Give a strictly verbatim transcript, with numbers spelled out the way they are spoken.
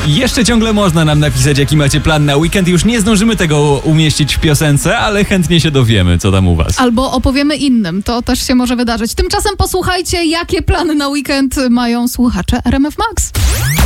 Jeszcze ciągle można nam napisać, jaki macie plan na weekend. Już nie zdążymy tego umieścić w piosence, ale chętnie się dowiemy, co tam u was. Albo opowiemy innym, to też się może wydarzyć. Tymczasem posłuchajcie, jakie plany na weekend mają słuchacze R M F Max.